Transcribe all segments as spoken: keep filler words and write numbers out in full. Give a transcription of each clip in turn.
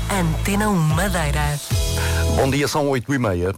Antena um Madeira. Bom dia, são oito e meia.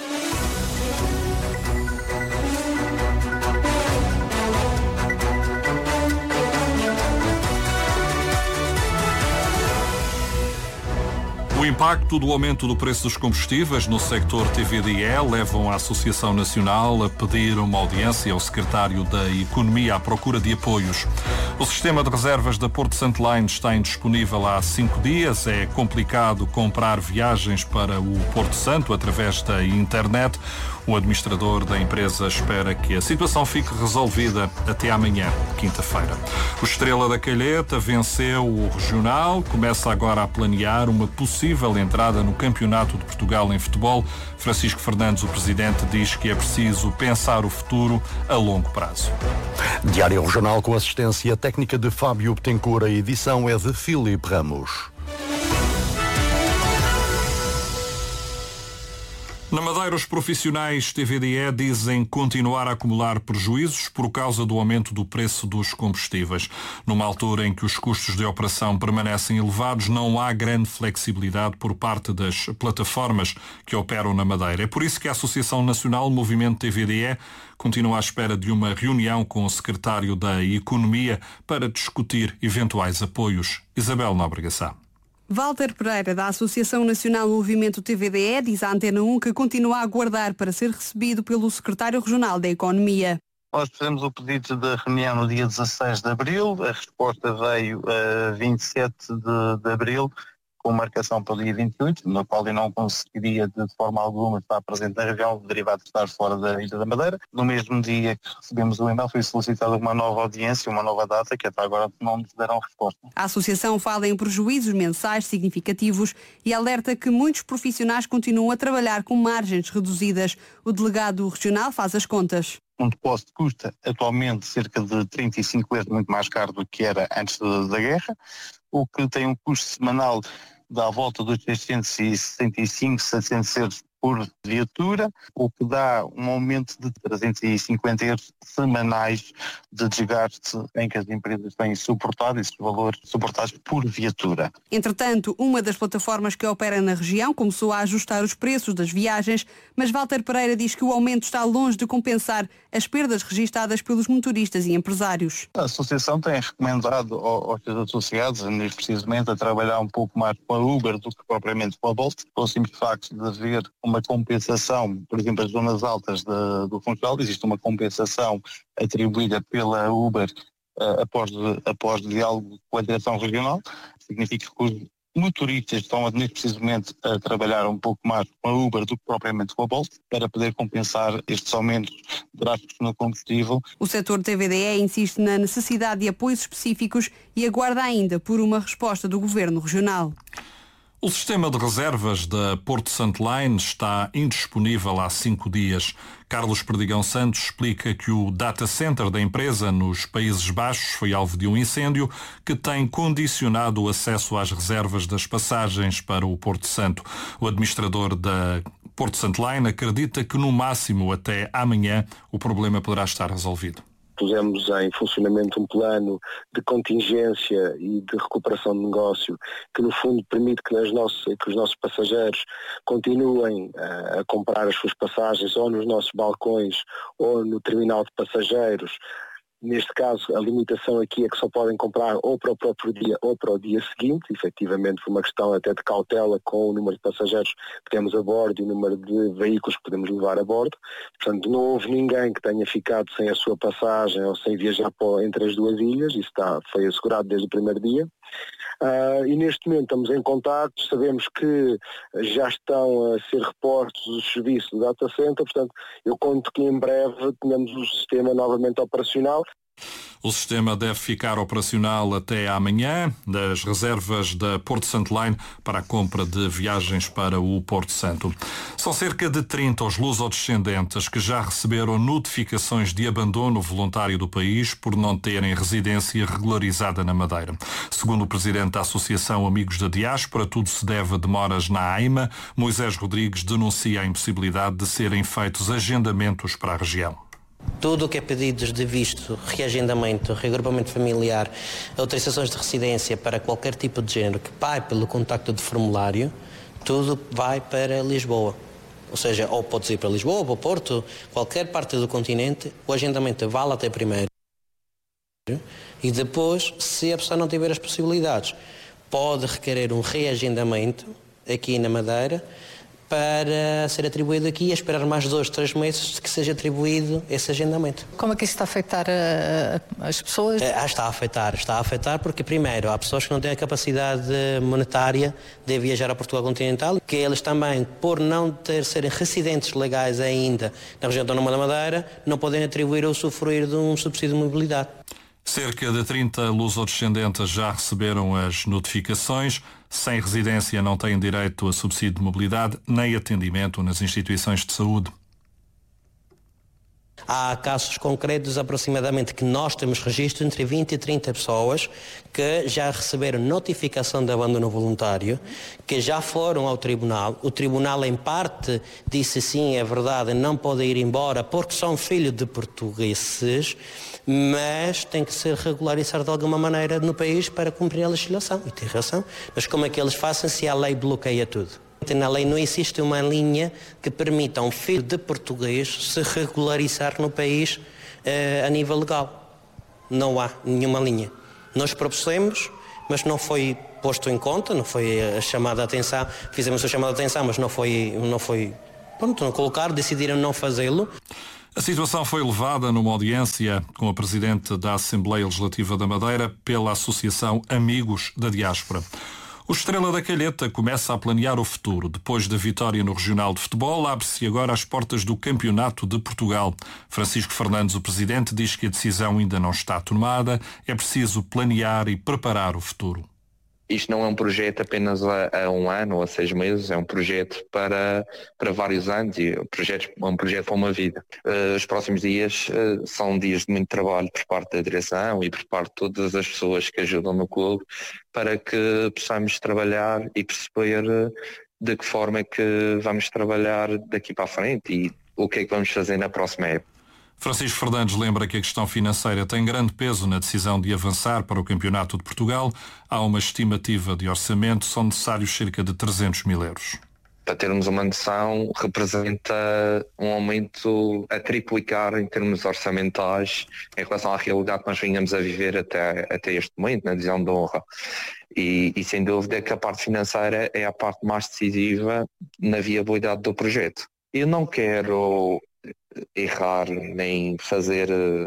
O impacto do aumento do preço dos combustíveis no sector T V D E levam a Associação Nacional a pedir uma audiência ao Secretário da Economia à procura de apoios. O sistema de reservas da Porto Santo Line está indisponível há cinco dias. É complicado comprar viagens para o Porto Santo através da internet. O administrador da empresa espera que a situação fique resolvida até amanhã, quinta-feira. O Estrela da Calheta venceu o regional, começa agora a planear uma possível entrada no Campeonato de Portugal em futebol. Francisco Fernandes, o presidente, diz que é preciso pensar o futuro a longo prazo. Diário Regional com assistência técnica de Fábio Betancourt. A edição é de Filipe Ramos. Na Madeira, os profissionais T V D E dizem continuar a acumular prejuízos por causa do aumento do preço dos combustíveis. Numa altura em que os custos de operação permanecem elevados, não há grande flexibilidade por parte das plataformas que operam na Madeira. É por isso que a Associação Nacional Movimento T V D E continua à espera de uma reunião com o secretário da Economia para discutir eventuais apoios. Isabel Nóbrega Sá. Walter Pereira, da Associação Nacional Movimento T V D E, diz à Antena um que continua a aguardar para ser recebido pelo Secretário Regional da Economia. Nós fizemos o pedido de reunião no dia dezasseis de abril, a resposta veio a vinte e sete de, de abril, com marcação para o dia vinte e oito, na qual eu não conseguiria de forma alguma estar presente na região, derivado de estar fora da Ilha da Madeira. No mesmo dia que recebemos o e-mail, foi solicitada uma nova audiência, uma nova data, que até agora não nos deram resposta. A Associação fala em prejuízos mensais significativos e alerta que muitos profissionais continuam a trabalhar com margens reduzidas. O delegado regional faz as contas. Um depósito custa atualmente cerca de trinta e cinco euros, muito mais caro do que era antes da guerra, o que tem um custo semanal dá à volta dos seiscentos e sessenta e cinco, setecentos euros por viatura, o que dá um aumento de trezentos e cinquenta euros semanais de desgaste em que as empresas têm suportado esses valores suportados por viatura. Entretanto, uma das plataformas que opera na região começou a ajustar os preços das viagens, mas Walter Pereira diz que o aumento está longe de compensar as perdas registadas pelos motoristas e empresários. A Associação tem recomendado aos seus associados, neste precisamente, a trabalhar um pouco mais com a Uber do que propriamente com a Bolt, pelo simples facto de haver uma compensação, por exemplo, as zonas altas de, do Funchal, existe uma compensação atribuída pela Uber uh, após, após diálogo com a direção regional, significa que os motoristas estão neste precisamente a trabalhar um pouco mais com a Uber do que propriamente com a Bolt para poder compensar estes aumentos drásticos no combustível. O setor T V D E insiste na necessidade de apoios específicos e aguarda ainda por uma resposta do Governo Regional. O sistema de reservas da Porto Santo Line está indisponível há cinco dias. Carlos Perdigão Santos explica que o data center da empresa nos Países Baixos foi alvo de um incêndio que tem condicionado o acesso às reservas das passagens para o Porto Santo. O administrador da Porto Santo Line acredita que no máximo até amanhã o problema poderá estar resolvido. Pusemos em funcionamento um plano de contingência e de recuperação de negócio que, no fundo, permite que, as nossas, que os nossos passageiros continuem a, a comprar as suas passagens ou nos nossos balcões ou no terminal de passageiros. Neste caso, a limitação aqui é que só podem comprar ou para o próprio dia ou para o dia seguinte, efetivamente por uma questão até de cautela com o número de passageiros que temos a bordo e o número de veículos que podemos levar a bordo. Portanto, não houve ninguém que tenha ficado sem a sua passagem ou sem viajar entre as duas ilhas, isso está, foi assegurado desde o primeiro dia. Uh, e neste momento estamos em contacto, sabemos que já estão a ser repostos os serviços do data center, portanto eu conto que em breve tenhamos o sistema novamente operacional. O sistema deve ficar operacional até amanhã, das reservas da Porto Santo Line para a compra de viagens para o Porto Santo. São cerca de trinta os lusodescendentes que já receberam notificações de abandono voluntário do país por não terem residência regularizada na Madeira. Segundo o presidente da Associação Amigos da Diáspora, tudo se deve a demoras na AIMA. Moisés Rodrigues denuncia a impossibilidade de serem feitos agendamentos para a região. Tudo o que é pedidos de visto, reagendamento, reagrupamento familiar, autorizações de residência para qualquer tipo de género que vai pelo contacto de formulário, tudo vai para Lisboa. Ou seja, ou podes ir para Lisboa, ou para Porto, qualquer parte do continente, o agendamento vale até primeiro. E depois, se a pessoa não tiver as possibilidades, pode requerer um reagendamento aqui na Madeira para ser atribuído aqui e esperar mais dois, três meses de que seja atribuído esse agendamento. Como é que isso está a afetar a, a, as pessoas? Ah, está a afetar, está a afetar porque, primeiro, há pessoas que não têm a capacidade monetária de viajar a Portugal continental, que eles também, por não ter, serem residentes legais ainda na região autónoma da Madeira, não podem atribuir ou usufruir de um subsídio de mobilidade. Cerca de trinta lusodescendentes já receberam as notificações. Sem residência não têm direito a subsídio de mobilidade nem atendimento nas instituições de saúde. Há casos concretos, aproximadamente, que nós temos registro entre vinte e trinta pessoas que já receberam notificação de abandono voluntário, que já foram ao tribunal. O tribunal, em parte, disse sim, é verdade, não podem ir embora porque são filhos de portugueses, mas tem que ser regularizado de alguma maneira no país para cumprir a legislação. E tem razão. Mas como é que eles fazem se a lei bloqueia tudo? Na lei não existe uma linha que permita a um filho de português se regularizar no país eh, a nível legal. Não há nenhuma linha. Nós propusemos, mas não foi posto em conta, não foi a chamada de atenção, fizemos a chamada de atenção, mas não foi, não foi, pronto, não colocar, decidiram não fazê-lo. A situação foi levada numa audiência com a Presidente da Assembleia Legislativa da Madeira pela Associação Amigos da Diáspora. O Estrela da Calheta começa a planear o futuro. Depois da vitória no Regional de Futebol, abre-se agora as portas do Campeonato de Portugal. Francisco Fernandes, o Presidente, diz que a decisão ainda não está tomada. É preciso planear e preparar o futuro. Isto não é um projeto apenas a, a um ano ou a seis meses, é um projeto para, para vários anos e um projeto, um projeto para uma vida. Uh, os próximos dias uh, são dias de muito trabalho por parte da direção e por parte de todas as pessoas que ajudam no clube para que possamos trabalhar e perceber uh, de que forma é que vamos trabalhar daqui para a frente e o que é que vamos fazer na próxima época. Francisco Fernandes lembra que a questão financeira tem grande peso na decisão de avançar para o Campeonato de Portugal. Há uma estimativa de orçamento, são necessários cerca de trezentos mil euros. Para termos uma noção, representa um aumento a triplicar em termos orçamentais em relação à realidade que nós vinhamos a viver até, até este momento, na divisão de honra. E, e sem dúvida que a parte financeira é a parte mais decisiva na viabilidade do projeto. Eu não quero errar nem fazer uh,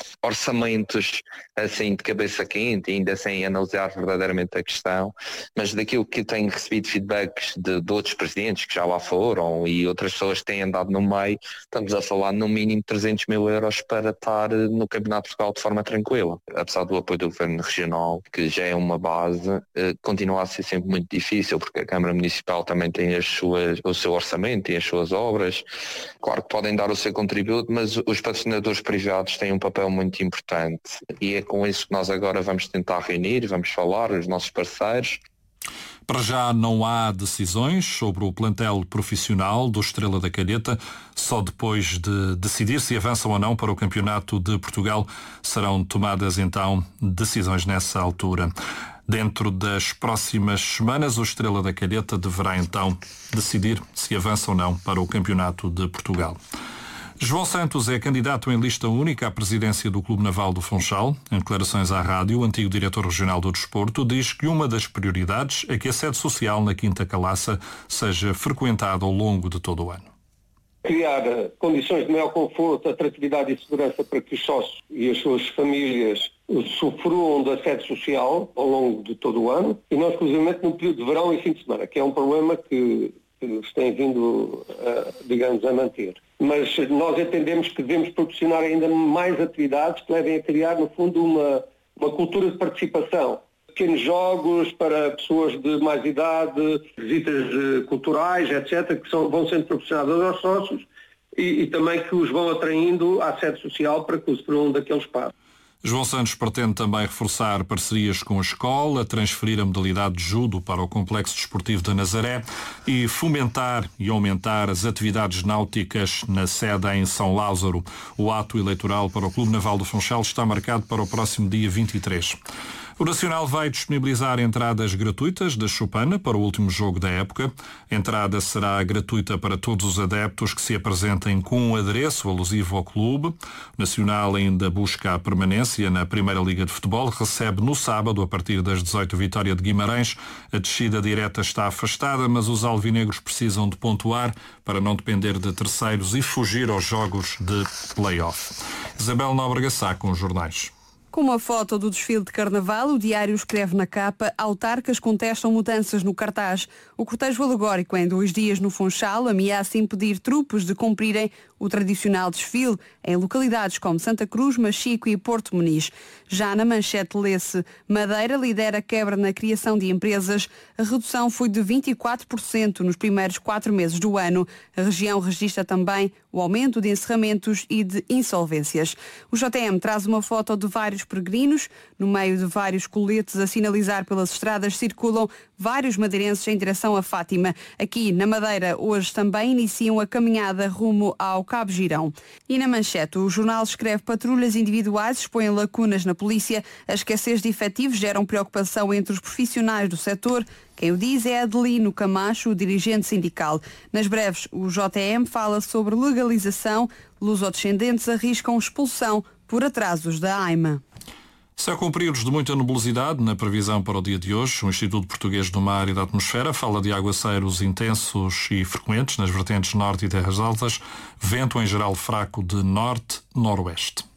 orçamentos assim de cabeça quente, ainda sem analisar verdadeiramente a questão, mas daquilo que tenho recebido feedbacks de, de outros presidentes que já lá foram e outras pessoas que têm andado no meio, estamos a falar no mínimo trezentos mil euros para estar no Campeonato de Portugal de forma tranquila. Apesar do apoio do Governo Regional, que já é uma base, uh, continua a ser sempre muito difícil, porque a Câmara Municipal também tem as suas, o seu orçamento, tem as suas obras. Claro que podem dar o seu contributo, mas os patrocinadores privados têm um papel muito importante e é com isso que nós agora vamos tentar reunir, vamos falar, os nossos parceiros. Para já não há decisões sobre o plantel profissional do Estrela da Calheta. Só depois de decidir se avançam ou não para o Campeonato de Portugal serão tomadas então decisões nessa altura. Dentro das próximas semanas, o Estrela da Calheta deverá então decidir se avança ou não para o Campeonato de Portugal. João Santos é candidato em lista única à presidência do Clube Naval do Funchal. Em declarações à rádio, o antigo diretor regional do desporto diz que uma das prioridades é que a sede social na Quinta Calaça seja frequentada ao longo de todo o ano. Criar condições de maior conforto, atratividade e segurança para que os sócios e as suas famílias usufruam da sede social ao longo de todo o ano e não exclusivamente no período de verão e fim de semana, que é um problema que se tem vindo, a, digamos, a manter. Mas nós entendemos que devemos proporcionar ainda mais atividades que levem a criar, no fundo, uma, uma cultura de participação. Pequenos jogos para pessoas de mais idade, visitas culturais, etcétera, que são, vão sendo proporcionadas aos sócios e, e também que os vão atraindo à sede social para que usufruam daquele espaço. João Santos pretende também reforçar parcerias com a escola, transferir a modalidade de judo para o Complexo Desportivo de Nazaré e fomentar e aumentar as atividades náuticas na sede em São Lázaro. O ato eleitoral para o Clube Naval do Funchal está marcado para o próximo dia vinte e três. O Nacional vai disponibilizar entradas gratuitas da Chupana para o último jogo da época. A entrada será gratuita para todos os adeptos que se apresentem com um adereço alusivo ao clube. O Nacional ainda busca a permanência na Primeira Liga de Futebol. Recebe no sábado, a partir das dezoito, Vitória de Guimarães. A descida direta está afastada, mas os alvinegros precisam de pontuar para não depender de terceiros e fugir aos jogos de play-off. Isabel Nóbrega Sá com os jornais. Com uma foto do desfile de Carnaval, o diário escreve na capa: autarcas contestam mudanças no cartaz. O cortejo alegórico em dois dias no Funchal ameaça impedir trupes de cumprirem o tradicional desfile em localidades como Santa Cruz, Machico e Porto Muniz. Já na manchete lê-se: Madeira lidera quebra na criação de empresas. A redução foi de vinte e quatro por cento nos primeiros quatro meses do ano. A região registra também o aumento de encerramentos e de insolvências. O J M traz uma foto de vários peregrinos. No meio de vários coletes a sinalizar pelas estradas circulam vários madeirenses em direção a Fátima. Aqui na Madeira hoje também iniciam a caminhada rumo ao Cabo Girão. E na manchete o jornal escreve: patrulhas individuais expõem lacunas na polícia. A escassez de efetivos geram preocupação entre os profissionais do setor. Quem o diz é Adelino Camacho, o dirigente sindical. Nas breves, o J M fala sobre legalização. Lusodescendentes arriscam expulsão por atrasos da AIMA. Céu com períodos de muita nebulosidade na previsão para o dia de hoje. O Instituto Português do Mar e da Atmosfera fala de aguaceiros intensos e frequentes nas vertentes norte e terras altas. Vento em geral fraco de norte-noroeste.